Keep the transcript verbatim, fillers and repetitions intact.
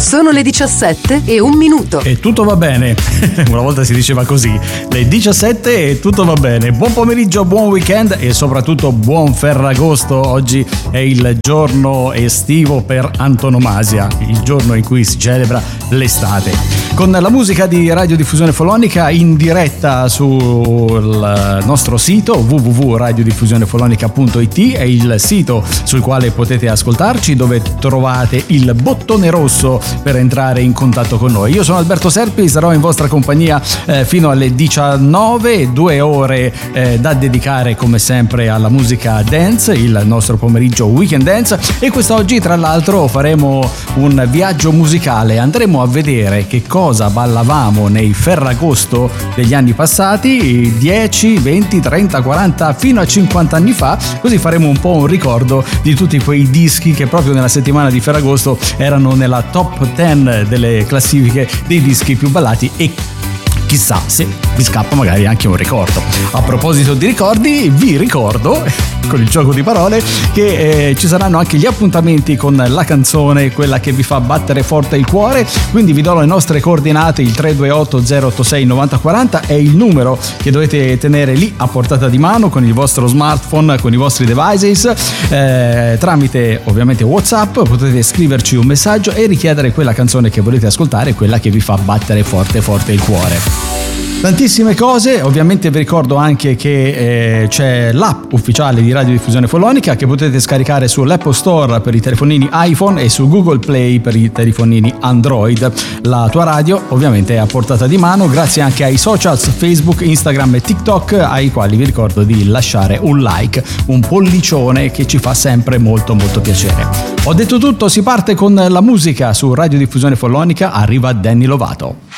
Sono le diciassette e un minuto. E tutto va bene. Una volta si diceva così. Le diciassette e tutto va bene. Buon pomeriggio, buon weekend e soprattutto buon Ferragosto. Oggi è il giorno estivo per antonomasia, il giorno in cui si celebra l'estate. Con la musica di Radiodiffusione Follonica in diretta sul nostro sito w w w punto radiodiffusione follonica punto i t, è il sito sul quale potete ascoltarci, dove trovate il bottone rosso per entrare in contatto con noi. Io sono Alberto Serpi, sarò in vostra compagnia eh, fino alle diciannove, due ore eh, da dedicare come sempre alla musica dance, il nostro pomeriggio Weekend Dance, e quest'oggi tra l'altro faremo un viaggio musicale, andremo a vedere che cosa ballavamo nei Ferragosto degli anni passati, dieci, venti, trenta, quaranta fino a cinquanta anni fa, così faremo un po' un ricordo di tutti quei dischi che proprio nella settimana di Ferragosto erano nella top dieci delle classifiche dei dischi più ballati, e chissà se vi scappa magari anche un ricordo. A proposito di ricordi, vi ricordo con il gioco di parole che eh, ci saranno anche gli appuntamenti con la canzone, quella che vi fa battere forte il cuore, quindi vi do le nostre coordinate. Il tre due otto zero otto sei nove zero quattro zero è il numero che dovete tenere lì a portata di mano con il vostro smartphone, con i vostri devices, eh, tramite ovviamente WhatsApp potete scriverci un messaggio e richiedere quella canzone che volete ascoltare, quella che vi fa battere forte forte il cuore. Tantissime cose, ovviamente vi ricordo anche che eh, c'è l'app ufficiale di Radiodiffusione Follonica che potete scaricare sull'Apple Store per i telefonini iPhone e su Google Play per i telefonini Android. La tua radio ovviamente è a portata di mano, grazie anche ai socials Facebook, Instagram e TikTok, ai quali vi ricordo di lasciare un like, un pollicione che ci fa sempre molto molto piacere. Ho detto tutto, si parte con la musica su Radiodiffusione Follonica, arriva Danny Lovato.